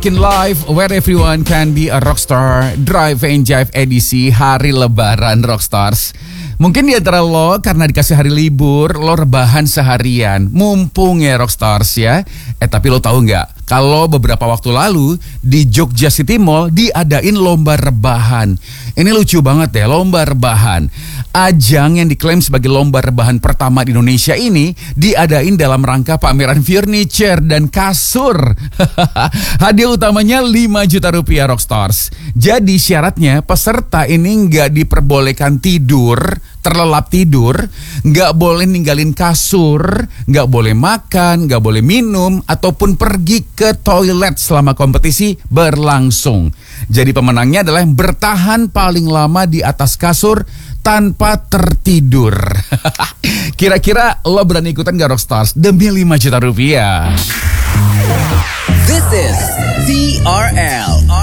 In life where everyone can be a rockstar, Drive and Jive edisi Hari Lebaran Rockstars. Mungkin di antara lo karena dikasih hari libur, lo rebahan seharian. Mumpung ya Rockstars ya. Tapi lo tahu nggak? Kalau beberapa waktu lalu di Jogja City Mall diadain lomba rebahan. Ini lucu banget ya, lomba rebahan. Ajang yang diklaim sebagai lomba rebahan pertama di Indonesia ini diadain dalam rangka pameran furniture dan kasur. Hadiah utamanya 5 juta rupiah Rockstars. Jadi syaratnya peserta ini nggak diperbolehkan tidur, terlelap tidur, nggak boleh ninggalin kasur, nggak boleh makan, nggak boleh minum, ataupun pergi ke toilet selama kompetisi berlangsung. Jadi pemenangnya adalah yang bertahan paling lama di atas kasur tanpa tertidur. Kira-kira lo berani ikutan gak Rockstars demi 5 juta rupiah? This is TRL